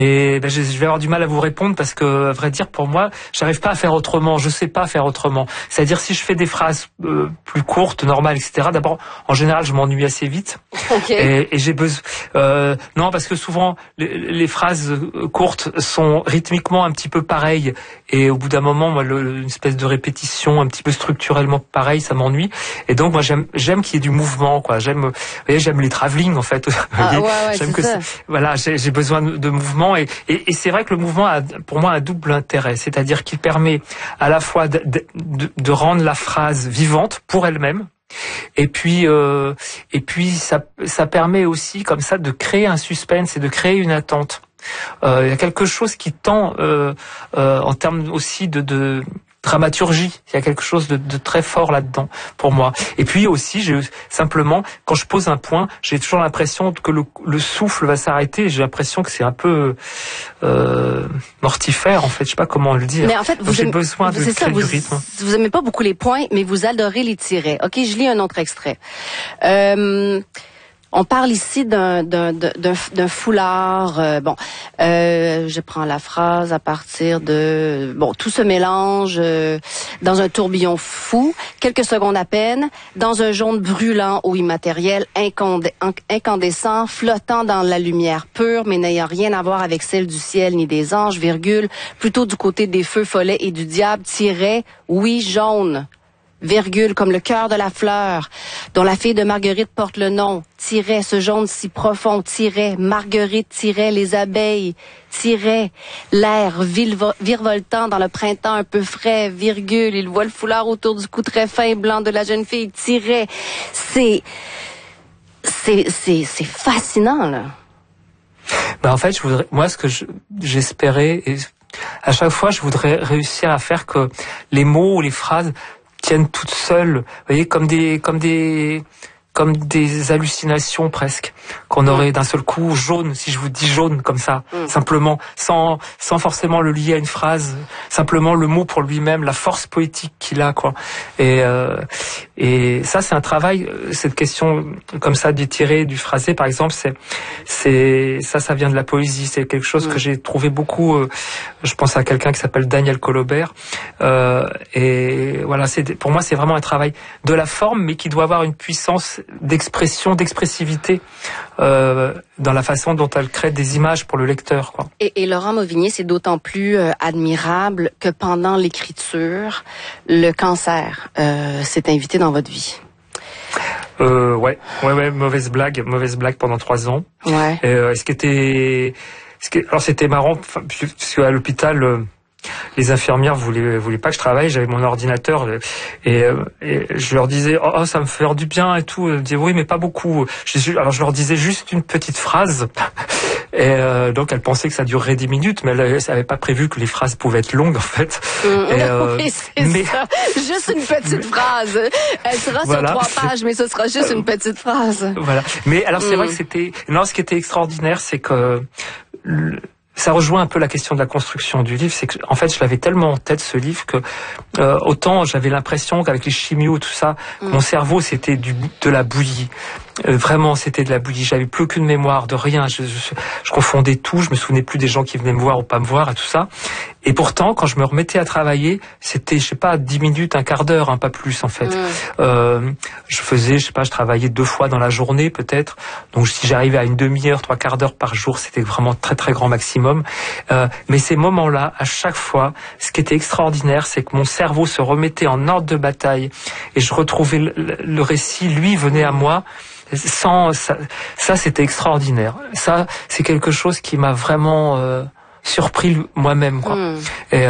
Et ben, je vais avoir du mal à vous répondre parce que, à vrai dire, pour moi, j'arrive pas à faire autrement. Je sais pas faire autrement. C'est-à-dire, si je fais des phrases plus courtes, normales, etc. D'abord, en général, je m'ennuie assez vite. Okay. Et j'ai besoin. Non, parce que souvent, les phrases courtes sont rythmiquement un petit peu pareilles. Et au bout d'un moment, moi, une espèce de répétition, un petit peu structurellement pareil, ça m'ennuie. Et donc, moi, j'aime qu'il y ait du mouvement, quoi. J'aime les travelling, en fait. J'aime que voilà, j'ai besoin de mouvement. Et c'est vrai que le mouvement a pour moi un double intérêt, c'est-à-dire qu'il permet à la fois de rendre la phrase vivante pour elle-même, et puis ça permet aussi comme ça de créer un suspense et de créer une attente. Il y a quelque chose qui tend en termes aussi de dramaturgie. Il y a quelque chose de très fort là-dedans pour moi. Et puis aussi, simplement, quand je pose un point, j'ai toujours l'impression que le souffle va s'arrêter. J'ai l'impression que c'est un peu mortifère, en fait. Je sais pas comment le dire. Mais en fait, j'ai besoin de créer du rythme. Vous aimez pas beaucoup les points, mais vous adorez les tirets. Ok, je lis un autre extrait. On parle ici d'un foulard. Je prends la phrase à partir de... tout se mélange dans un tourbillon fou, quelques secondes à peine, dans un jaune brûlant ou immatériel, incandescent, flottant dans la lumière pure, mais n'ayant rien à voir avec celle du ciel ni des anges, virgule, plutôt du côté des feux follets et du diable, tiret, oui, jaune. Virgule, comme le cœur de la fleur, dont la fille de Marguerite porte le nom, tiret, ce jaune si profond, tiret, Marguerite, tiret, les abeilles, tiret, l'air virevoltant dans le printemps un peu frais, virgule, il voit le foulard autour du cou très fin blanc de la jeune fille, tiret. C'est fascinant, là. En fait, moi, ce que j'espérais, et à chaque fois, je voudrais réussir à faire que les mots ou les phrases tiennent toutes seules, vous voyez, comme des hallucinations presque, qu'on aurait d'un seul coup jaune, si je vous dis jaune comme ça, simplement, sans forcément le lier à une phrase, simplement le mot pour lui-même, la force poétique qu'il a, quoi. Et ça, c'est un travail, cette question comme ça du tiré, du phrasé, par exemple, ça vient de la poésie, c'est quelque chose que j'ai trouvé beaucoup, je pense à quelqu'un qui s'appelle Daniel Colobert, et voilà, pour moi, c'est vraiment un travail de la forme, mais qui doit avoir une puissance d'expression, d'expressivité dans la façon dont elle crée des images pour le lecteur, quoi. Et Laurent Mauvigné, c'est d'autant plus admirable que pendant l'écriture, le cancer s'est invité dans votre vie. Ouais, mauvaise blague pendant 3 ans. Ouais. Alors c'était marrant, parce qu'à l'hôpital, les infirmières voulaient pas que je travaille, j'avais mon ordinateur et je leur disais ça me fait du bien et tout, elles disaient oui mais pas beaucoup. Alors je leur disais juste une petite phrase et donc elles pensaient que ça durerait 10 minutes, mais elles n'avaient pas prévu que les phrases pouvaient être longues en fait. Oui, c'est ça. Juste une petite phrase. Elle sera sur 3 pages, mais ce sera juste une petite phrase. Voilà. Mais alors c'est vrai que ce qui était extraordinaire, c'est que ça rejoint un peu la question de la construction du livre, c'est que en fait je l'avais tellement en tête ce livre que autant j'avais l'impression qu'avec les chimios tout ça, mon cerveau c'était de la bouillie. Vraiment c'était de la bouillie, j'avais plus aucune mémoire de rien, je confondais tout, je me souvenais plus des gens qui venaient me voir ou pas me voir et tout ça. Et pourtant quand je me remettais à travailler, c'était je sais pas 10 minutes, un quart d'heure, pas plus en fait. Je travaillais 2 fois dans la journée peut-être. Donc si j'arrivais à une demi-heure, 3 quarts d'heure par jour, c'était vraiment très très grand maximum. Mais ces moments-là, à chaque fois, ce qui était extraordinaire, c'est que mon cerveau se remettait en ordre de bataille et je retrouvais le récit, lui venait à moi. Ça c'était extraordinaire. Ça, c'est quelque chose qui m'a vraiment surpris moi-même, quoi. Et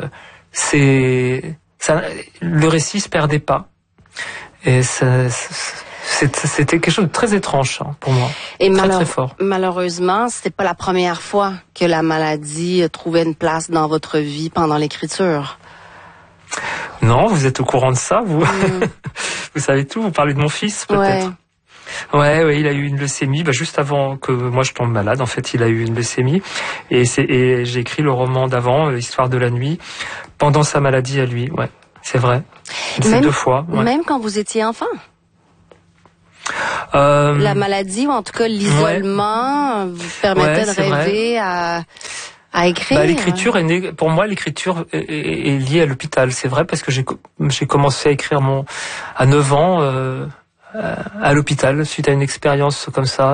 le récit se perdait pas. Et c'était quelque chose de très étrange pour moi. Et très fort. Malheureusement, c'était pas la première fois que la maladie trouvait une place dans votre vie pendant l'écriture. Non, vous êtes au courant de ça, vous. Vous savez tout. Vous parlez de mon fils, peut-être. Ouais, il a eu une leucémie, juste avant que moi je tombe malade. En fait, il a eu une leucémie et j'ai écrit le roman d'avant, Histoire de la nuit, pendant sa maladie à lui. Ouais, c'est vrai. C'est 2 fois. Ouais. Même quand vous étiez enfant. La maladie, ou en tout cas l'isolement, vous permettait de rêver à écrire. L'écriture est née, pour moi, l'écriture est liée à l'hôpital. C'est vrai parce que j'ai commencé à écrire à 9 ans à l'hôpital suite à une expérience comme ça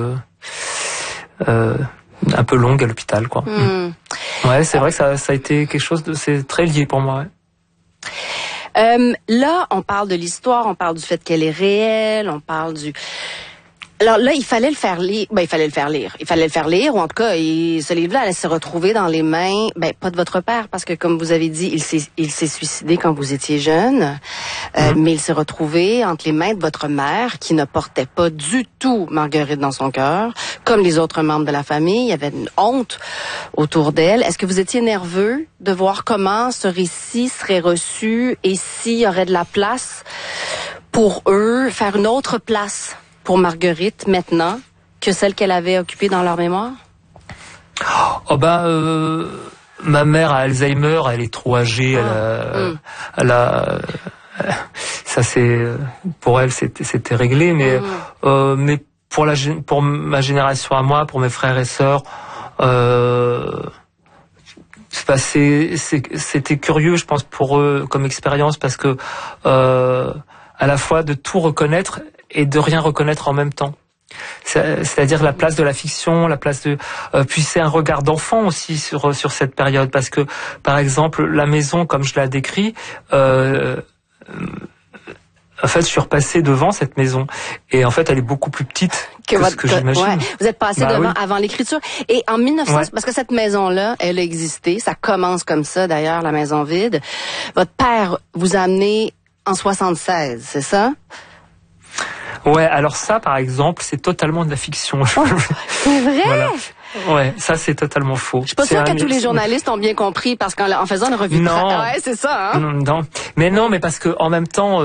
un peu longue à l'hôpital, quoi. Ouais, c'est vrai que ça a été quelque chose c'est très lié pour moi. Ouais. Là, on parle de l'histoire, on parle du fait qu'elle est réelle, on parle du... Alors là, il fallait le faire lire. Il fallait le faire lire, ou en tout cas, ce livre-là allait se retrouver dans les mains, pas de votre père, parce que comme vous avez dit, il s'est suicidé quand vous étiez jeune, mais il s'est retrouvé entre les mains de votre mère, qui ne portait pas du tout Marguerite dans son cœur, comme les autres membres de la famille. Il y avait une honte autour d'elle. Est-ce que vous étiez nerveux de voir comment ce récit serait reçu et s'il y aurait de la place pour eux, faire une autre place pour Marguerite maintenant que celle qu'elle avait occupée dans leur mémoire? Ma mère a Alzheimer, elle est trop âgée, ça c'est pour elle c'était réglé, mais pour ma génération à moi, pour mes frères et sœurs, c'était curieux, je pense, pour eux comme expérience, parce que à la fois de tout reconnaître et de rien reconnaître en même temps. C'est-à-dire la place de la fiction, la place de... puis c'est un regard d'enfant aussi sur cette période, parce que, par exemple, la maison, comme je l'ai décrit, en fait, je suis repassé devant cette maison, et en fait, elle est beaucoup plus petite que ce que j'imagine. Ouais. Vous êtes passé devant avant l'écriture. Et en 1900, parce que cette maison-là, elle a existé, ça commence comme ça, d'ailleurs, la maison vide. Votre père vous a amené en 76, c'est ça? Ouais, alors ça, par exemple, c'est totalement de la fiction. Oh, c'est vrai? Voilà. Ouais, ça c'est totalement faux. Je suis pas sûre que tous les journalistes ont bien compris, parce qu'en faisant une revue de presse. Ouais, c'est ça, hein? Non, mais parce que en même temps,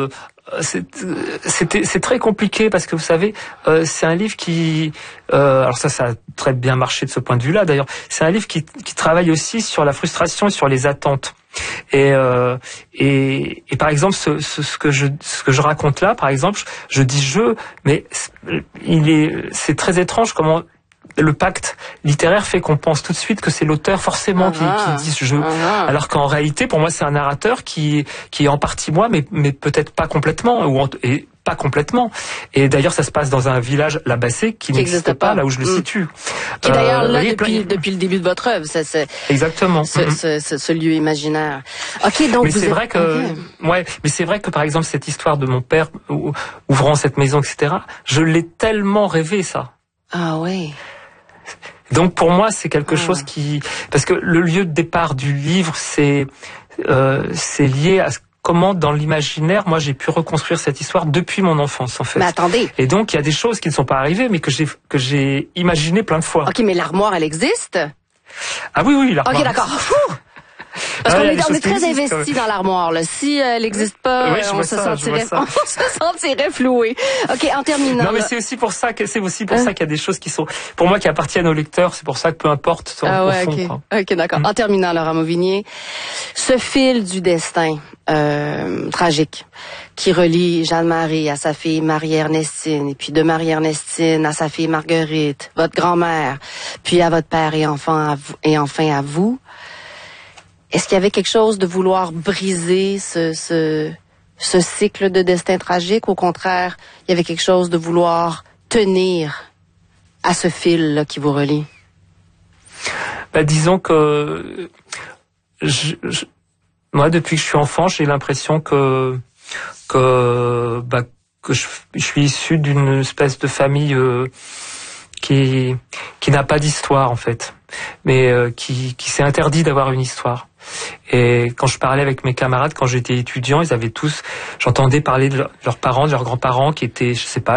c'est très compliqué, parce que vous savez, c'est un livre qui, alors ça a très bien marché de ce point de vue-là. D'ailleurs, c'est un livre qui travaille aussi sur la frustration et sur les attentes. Et par exemple, ce que je raconte là, par exemple, je dis mais c'est très étrange comment le pacte littéraire fait qu'on pense tout de suite que c'est l'auteur forcément qui dit je. Alors qu'en réalité, pour moi, c'est un narrateur qui est en partie moi, mais peut-être pas complètement, et pas complètement. Et d'ailleurs, ça se passe dans un village, la Bassée, qui n'existe pas là où je le situe. Qui est d'ailleurs là depuis le début de votre œuvre. Exactement. Ce lieu imaginaire. Ok, donc mais c'est vrai que, mais c'est vrai que par exemple cette histoire de mon père ouvrant cette maison, etc. Je l'ai tellement rêvé, ça. Ah oui. Donc pour moi, c'est quelque chose parce que le lieu de départ du livre, c'est lié à comment dans l'imaginaire, moi j'ai pu reconstruire cette histoire depuis mon enfance, en fait. Mais attendez. Et donc il y a des choses qui ne sont pas arrivées, mais que j'ai imaginé plein de fois. Ok, mais l'armoire, elle existe? Ah oui, l'armoire. Ok, d'accord. Parce qu'on est très investi dans l'armoire, là. Si elle n'existe pas, on se sentirait floué. Ok, en terminant. Non, mais c'est aussi pour ça qu'il y a des choses qui sont, pour moi, qui appartiennent au lecteur. C'est pour ça que peu importe au fond. Ok, d'accord. En terminant, Laurent Mauvignier, ce fil du destin tragique qui relie Jeanne-Marie à sa fille Marie-Ernestine, et puis de Marie-Ernestine à sa fille Marguerite, votre grand-mère, puis à votre père et enfin à vous. Est-ce qu'il y avait quelque chose de vouloir briser ce cycle de destin tragique? Au contraire, il y avait quelque chose de vouloir tenir à ce fil là qui vous relie? Disons que moi, depuis que je suis enfant, j'ai l'impression que je suis issu d'une espèce de famille qui n'a pas d'histoire, en fait, mais qui s'est interdit d'avoir une histoire. Et quand je parlais avec mes camarades, quand j'étais étudiant, j'entendais parler de leurs parents, de leurs grands-parents qui étaient,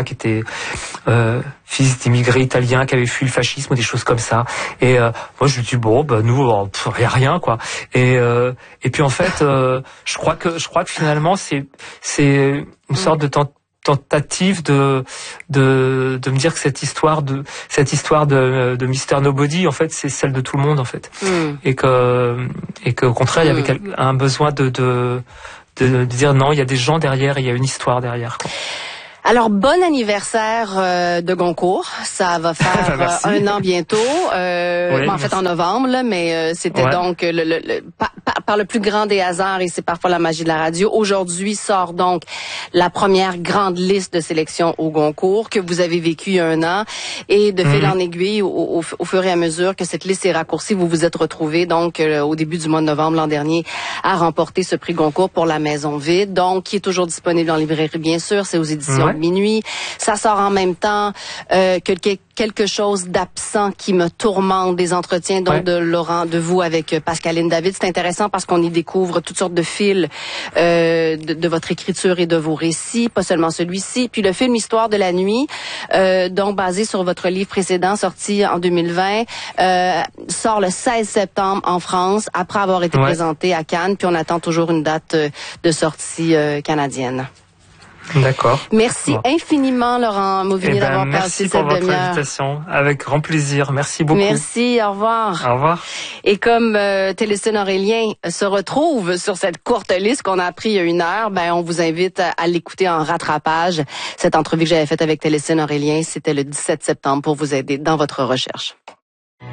fils d'immigrés italiens qui avaient fui le fascisme ou des choses comme ça. Et moi, je me dis nous, rien quoi. Et puis en fait, je crois que finalement, c'est une sorte de tentative de me dire que cette histoire de Mr. Nobody, en fait, c'est celle de tout le monde, en fait. Et qu'au contraire, il y avait un besoin de dire non, il y a des gens derrière, il y a une histoire derrière, quoi. Alors, bon anniversaire de Goncourt. Ça va faire 1 an bientôt. Oui, en fait, en novembre, là, mais c'était donc par le plus grand des hasards, et c'est parfois la magie de la radio. Aujourd'hui sort donc la première grande liste de sélection au Goncourt que vous avez vécu il y a 1 an. Et de fil en aiguille, au fur et à mesure que cette liste est raccourcie, vous vous êtes retrouvés donc au début du mois de novembre l'an dernier à remporter ce prix Goncourt pour La Maison Vide, donc qui est toujours disponible en librairie, bien sûr. C'est aux éditions Minuit. Ça sort en même temps que quelque chose d'absent qui me tourmente, des entretiens donc de Laurent Devoux avec Pascaline David. C'est intéressant parce qu'on y découvre toutes sortes de fils de votre écriture et de vos récits, pas seulement celui-ci. Puis le film Histoire de la nuit, donc basé sur votre livre précédent sorti en 2020, sort le 16 septembre en France après avoir été présenté à Cannes. Puis on attend toujours une date de sortie canadienne. D'accord. Merci infiniment, Laurent Mauvigny, d'avoir passé cette demi-heure. Merci pour votre invitation. Avec grand plaisir. Merci beaucoup. Merci. Au revoir. Au revoir. Et comme Télésyn Aurélien se retrouve sur cette courte liste qu'on a appris il y a 1 heure, on vous invite à l'écouter en rattrapage. Cette entrevue que j'avais faite avec Télésyn Aurélien, c'était le 17 septembre pour vous aider dans votre recherche.